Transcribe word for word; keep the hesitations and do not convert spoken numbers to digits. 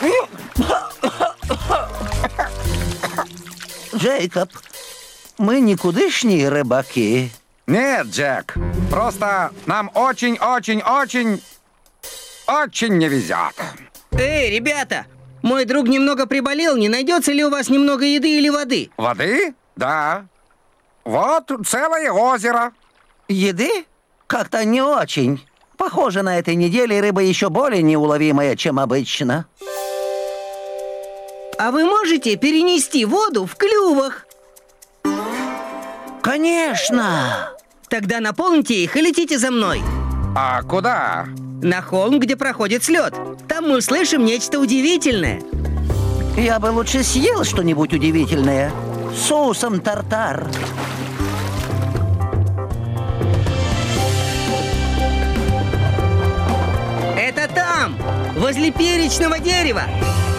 Джейкоб, мы никудышние рыбаки. Нет, Джек. Просто нам очень-очень-очень... очень не везет. Эй, ребята! Мой друг немного приболел. Не найдется ли у вас немного еды или воды? Воды? Да. Вот целое озеро. Еды? Как-то не очень. Похоже, на этой неделе рыба еще более неуловимая, чем обычно. А вы можете перенести воду в клювах? Конечно! Тогда наполните их и летите за мной. А куда? На холм, где проходит слет. Там мы услышим нечто удивительное. Я бы лучше съел что-нибудь удивительное. Соусом тартар. Это там, возле перечного дерева.